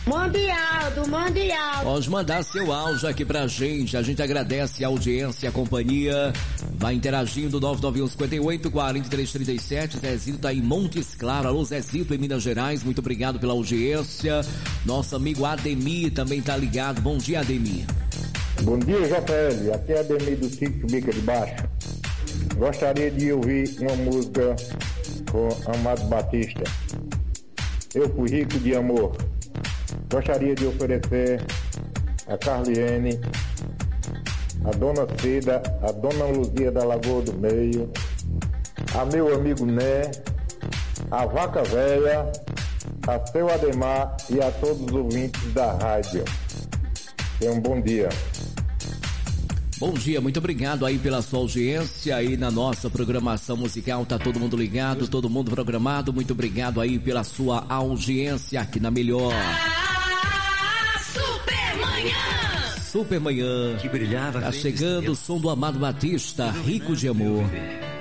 Mundial, do Mundial. Pode mandar seu áudio aqui pra gente. A gente agradece a audiência e a companhia. Vai interagindo, 99158-4337. Zezito tá em Montes Claros. Alô, Zezito, em Minas Gerais. Muito obrigado pela audiência. Nosso amigo Ademir também tá ligado. Bom dia, Ademir. Bom dia, JL. Aqui é Ademir do Sítio Bica de Baixo. Gostaria de ouvir uma música com Amado Batista. Eu fui rico de amor. Gostaria de oferecer a Carliene, a Dona Cida, a Dona Luzia da Lagoa do Meio, a meu amigo Né, a Vaca Véia, a seu Ademar e a todos os ouvintes da rádio. Tenham um bom dia. Bom dia, muito obrigado aí pela sua audiência aí na nossa programação musical, tá todo mundo ligado, todo mundo programado, muito obrigado aí pela sua audiência aqui na Melhor. Supermanhã. Que brilhava. Tá chegando o som do Amado Batista, Rico de Amor.